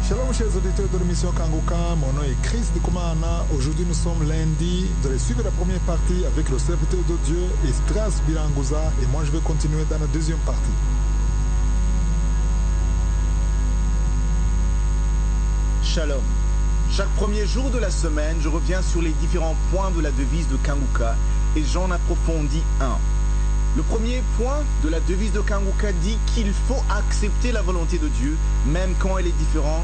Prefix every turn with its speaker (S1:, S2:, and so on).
S1: Shalom chers auditeurs de l'émission Kanguka, mon nom est Chris Dikumana. Aujourd'hui nous sommes lundi, vous allez suivre la première partie avec le serviteur de Dieu Esdras Biranguza et moi je vais continuer dans la deuxième partie.
S2: Shalom. Chaque premier jour de la semaine, je reviens sur les différents points de la devise de Kanguka et j'en approfondis un. Le premier point de la devise de Kanguka dit qu'il faut accepter la volonté de Dieu, même quand elle est différente